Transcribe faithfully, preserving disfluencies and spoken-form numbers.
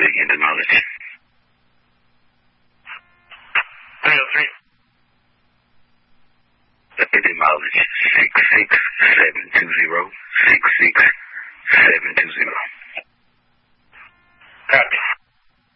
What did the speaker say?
it again, demolish. three oh three. Demolish. six six seven two zero. six six seven two zero.